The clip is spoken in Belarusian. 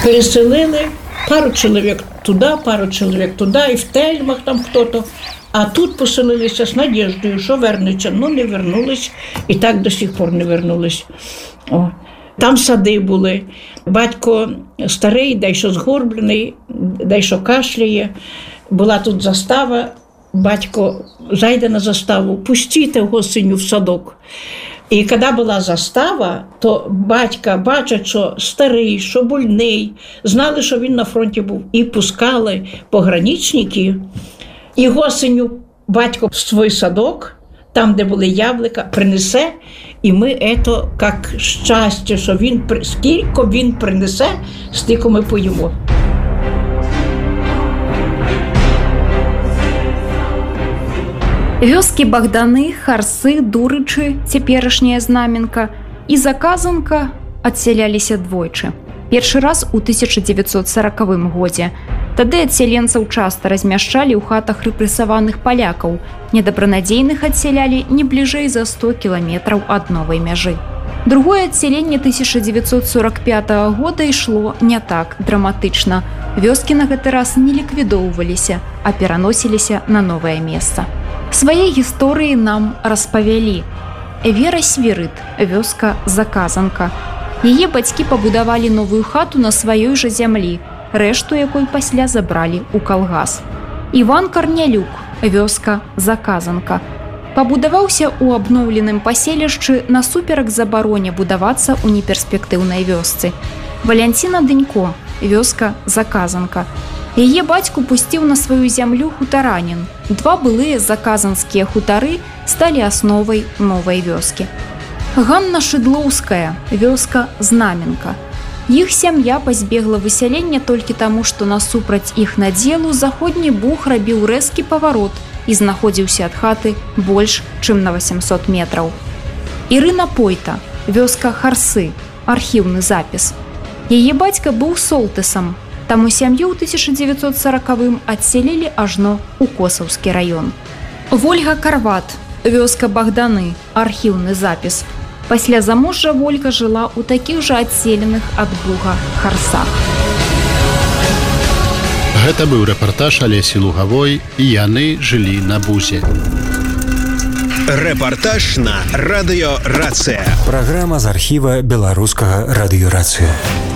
Переселили пару чоловік туди, пару чоловік туди, і в Тельмах там хто-то. А тут поселилися з надіждою, що вернуться. Ну, не вернулись, і так до сих пор не вернулись. О. Там сади були. Батько старий, дещо згорблений, дещо кашляє. Була тут застава. Батько зайде на заставу, пустіть його синю в садок. І коли була застава, то батька бачать, що старий, що больний, знали, що він на фронті був. І пускали пограничники. Його синю батько в свій садок, там, де були яблука, принесе. І ми це, як щастя, що він, скільки він принесе, стільки ми поїмо. Вёскі Богданы, Харсы, Дурычы, цяперашняя Знаменка, і Заказанка адсяляліся двойчы. Першы раз у 1940 годзе. Тады адсяленцаў часта размяшчалі ў хатах рэпрэсаваных палякаў, недабранадзейных адсялялі не бліжэй за 100 кіламетраў ад новай мяжы. Другое адсяленне 1945 года ішло не так драматычна. Вёскі на гэты раз не ліквідоўваліся, а пераносіліся на новае месца. Свае гісторыі нам распавялі. Вера Свірыт, вёска Заказанка. Яе бацькі пабудавалі новую хату на сваёй жа зямлі, рэшту якой пасля забралі ў калгас. Іван Карнялюк, вёска Заказанка. Пабудаваўся ў абноўленым паселішчы насуперак забароне будавацца ў неперспектыўнай вёсцы. Валянціна Дынько, вёска Заказанка. Яе бацьку пусціў на сваю зямлю хутаранін. Два былыя заказанскія хутары сталі асновай новай вёскі. Ганна Шыдлоўская, вёска Знаменка. Іх сям'я пазбегла высялення толькі таму, што насупраць іх надзелу заходні буг рабіў рэзкі паварот і знаходзіўся ад хаты больш, чым на 800 метраў. Ірына Пойта, вёска Харсы, архіўны запіс. Яе бацька быў солтысам, таму сям'ю ў 1940-м адселілі ажно ў Косаўскі раён. Вольга Карват, вёска Богданы, архіўны запіс. Пасля замужжа Вольга жыла ў такіх жа адселеных ад буга Харсах. Гэта быў рэпартаж Алесі Лугавой, і яны жылі на бузе. Рэпартаж на радыё Рацыя. Праграма з архіва беларускага радыё Рацыя.